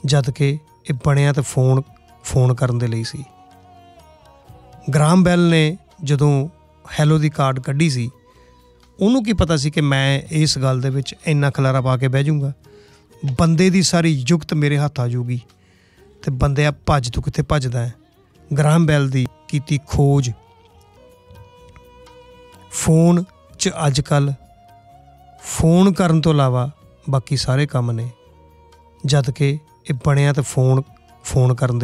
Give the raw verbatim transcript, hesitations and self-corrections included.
ਜਦ ਕਿ ਇਹ ਬਣਿਆ ਤਾਂ ਫੋਨ ਫੋਨ ਕਰਨ ਦੇ ਲਈ ਸੀ। ਗ੍ਰਾਹਮ ਬੈਲ ਨੇ ਜਦੋਂ ਹੈਲੋ ਦੀ ਕਾਰਡ ਕੱਢੀ ਸੀ, ਉਹਨੂੰ ਕੀ ਪਤਾ ਸੀ ਕਿ ਮੈਂ ਇਸ ਗੱਲ ਦੇ ਵਿੱਚ ਇੰਨਾ ਖਲਾਰਾ ਪਾ ਕੇ ਬਹਿ ਜਾਊਂਗਾ। ਬੰਦੇ ਦੀ ਸਾਰੀ ਯੁਕਤ ਮੇਰੇ ਹੱਥ ਆ ਜਾਊਗੀ ਅਤੇ ਬੰਦੇ ਆ ਭੱਜ ਤੂੰ ਕਿੱਥੇ ਭੱਜਦਾ ਹੈ। ਗ੍ਰਾਹਮ ਬੈਲ ਦੀ ਕੀਤੀ ਖੋਜ ਫੋਨ 'ਚ ਅੱਜ ਕੱਲ੍ਹ ਫੋਨ ਕਰਨ ਤੋਂ ਇਲਾਵਾ ਬਾਕੀ ਸਾਰੇ ਕੰਮ ਨੇ, ਜਦ ਕਿ ਇਹ ਬਣਿਆ ਤਾਂ ਫੋਨ ਫੋਨ ਕਰਨ ਦੇ